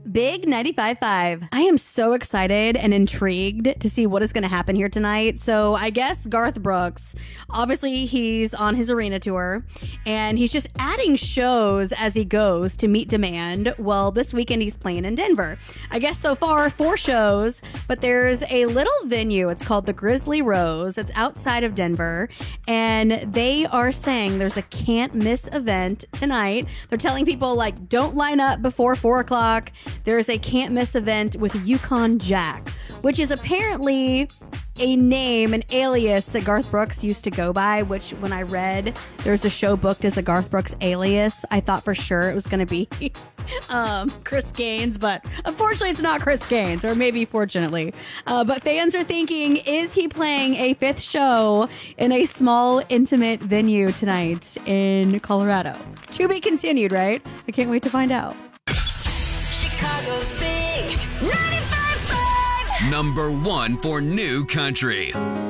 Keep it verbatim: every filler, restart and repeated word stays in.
Big ninety-five point five. I am so excited and intrigued to see what is going to happen here tonight. So I guess Garth Brooks, obviously he's on his arena tour and he's just adding shows as he goes to meet demand. Well, this weekend he's playing in Denver. I guess so far four shows, but there's a little venue. It's called the Grizzly Rose. It's outside of Denver, and they are saying there's a can't miss event tonight. They're telling people, like, don't line up before four o'clock. There's a can't miss event with Yukon Jack, which is apparently a name, an alias that Garth Brooks used to go by, which when I read there's a show booked as a Garth Brooks alias, I thought for sure it was going to be um, Chris Gaines, but unfortunately it's not Chris Gaines, or maybe fortunately. Uh, but fans are thinking, is he playing a fifth show in a small, intimate venue tonight in Colorado? To be continued, right? I can't wait to find out. Chicago's Big ninety-five point five. Number one for new country.